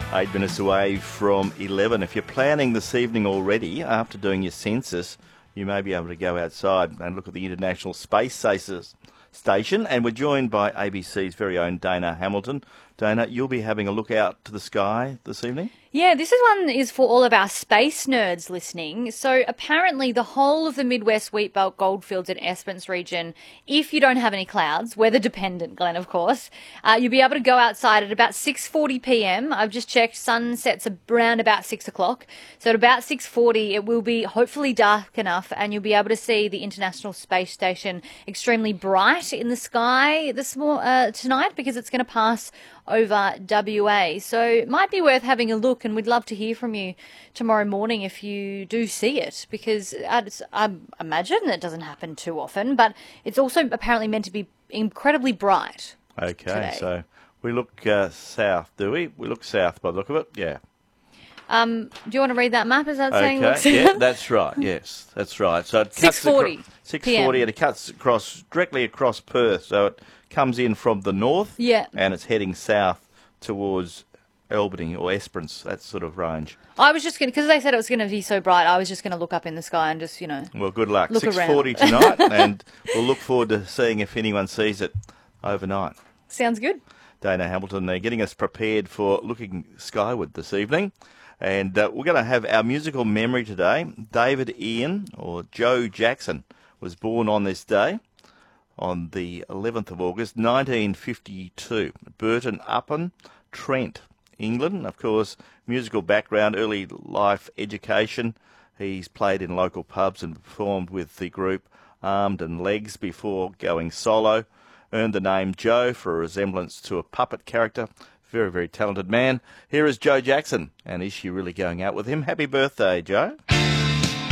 8 minutes away from 11. If you're planning this evening already, after doing your census, you may be able to go outside and look at the International Space Station. And we're joined by ABC's very own Dana Hamilton. Dana, you'll be having a look out to the sky this evening? Yeah, this one is for all of our space nerds listening. So apparently the whole of the Midwest Wheatbelt Goldfields and Esperance region, if you don't have any clouds, weather dependent, Glenn, of course, you'll be able to go outside at about 6:40 p.m. I've just checked, sun sets around about 6 o'clock. So at about 6:40, it will be hopefully dark enough and you'll be able to see the International Space Station extremely bright in the sky tonight because it's going to pass over WA. So it might be worth having a look, and we'd love to hear from you tomorrow morning if you do see it, because I imagine that doesn't happen too often, but it's also apparently meant to be incredibly bright. Okay, today. So we look south, do we? We look south by the look of it, yeah. Do you want to read that map? Is that saying look south? Yeah, that's right, yes, that's right. So it cuts 6:40 6:40 and it cuts directly across Perth, so it comes in from the north, Yeah. and it's heading south towards Albany or Esperance, that sort of range. I was just going to, because they said it was going to be so bright, I was just going to look up in the sky and just, Well, good luck. Look 6:40 tonight, and we'll look forward to seeing if anyone sees it overnight. Sounds good. Dana Hamilton there getting us prepared for looking skyward this evening. And we're going to have our musical memory today. David Ian, or Joe Jackson, was born on this day, on the 11th of August, 1952. Burton Upon, Trent, England. Of course, musical background, early life education. He's played in local pubs and performed with the group Armed and Legs before going solo. Earned the name Joe for a resemblance to a puppet character. Very, very talented man. Here is Joe Jackson. And is she really going out with him? Happy birthday, Joe.